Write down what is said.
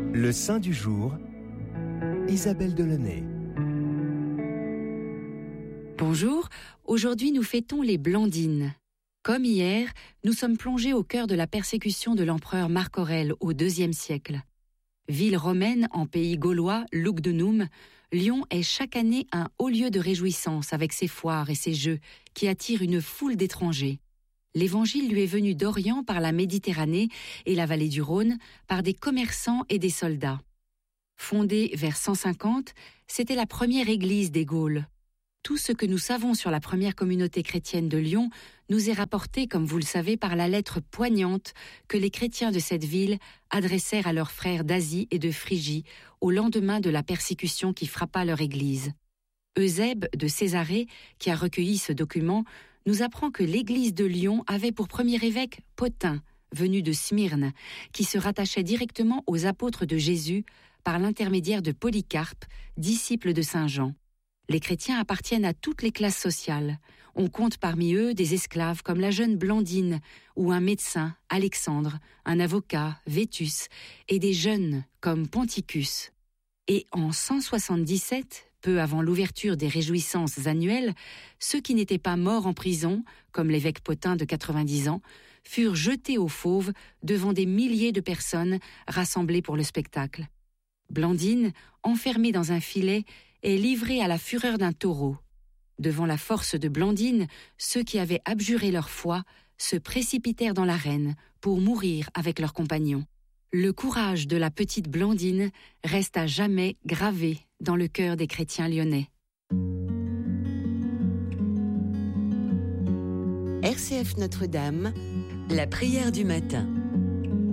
Le saint du jour, Isabelle Delaunay. Bonjour, aujourd'hui nous fêtons les Blandines. Comme hier, nous sommes plongés au cœur de la persécution de l'empereur Marc Aurèle au IIe siècle. Ville romaine en pays gaulois, Lugdunum, Lyon est chaque année un haut lieu de réjouissance avec ses foires et ses jeux qui attirent une foule d'étrangers. L'Évangile lui est venu d'Orient par la Méditerranée et la vallée du Rhône par des commerçants et des soldats. Fondée vers 150, c'était la première église des Gaules. Tout ce que nous savons sur la première communauté chrétienne de Lyon nous est rapporté, comme vous le savez, par la lettre poignante que les chrétiens de cette ville adressèrent à leurs frères d'Asie et de Phrygie au lendemain de la persécution qui frappa leur église. Eusèbe de Césarée, qui a recueilli ce document, nous apprend que l'église de Lyon avait pour premier évêque Pothin, venu de Smyrne, qui se rattachait directement aux apôtres de Jésus par l'intermédiaire de Polycarpe, disciple de Saint Jean. Les chrétiens appartiennent à toutes les classes sociales. On compte parmi eux des esclaves comme la jeune Blandine ou un médecin, Alexandre, un avocat, Vétus, et des jeunes comme Ponticus. Et en 177, peu avant l'ouverture des réjouissances annuelles, ceux qui n'étaient pas morts en prison, comme l'évêque Pothin de 90 ans, furent jetés aux fauves devant des milliers de personnes rassemblées pour le spectacle. Blandine, enfermée dans un filet, est livrée à la fureur d'un taureau. Devant la force de Blandine, ceux qui avaient abjuré leur foi se précipitèrent dans l'arène pour mourir avec leurs compagnons. Le courage de la petite Blandine reste à jamais gravé dans le cœur des chrétiens lyonnais. RCF Notre-Dame, la prière du matin.